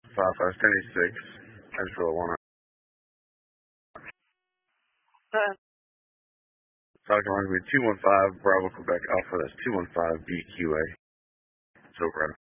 551086. I just really want to. Talking line with 215 Bravo Quebec Alpha. That's 215 BQA. So, right.